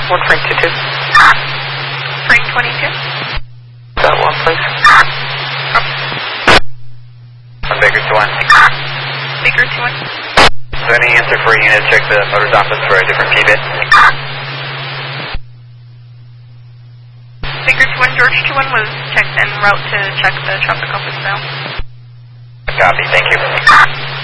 1 Frank 22. Frank 22. That one, please. On Baker 21. Baker 21. So any answer for a unit, check the motor's office for a different P-bit. Baker 21, George 21 was checked en route to check the traffic office now. Copy, thank you.